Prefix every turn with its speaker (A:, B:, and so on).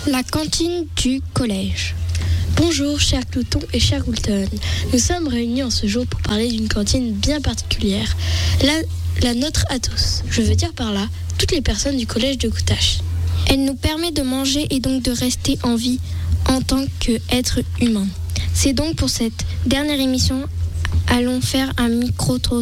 A: La cantine du collège.
B: Bonjour chers Cloutons et chers Goulton. Nous sommes réunis en ce jour pour parler d'une cantine bien particulière, la nôtre à tous. Je veux dire par là, toutes les personnes du collège de Goutache.
A: Elle nous permet de manger et donc de rester en vie en tant qu'être humain. C'est donc pour cette dernière émission, allons faire un micro-trottoir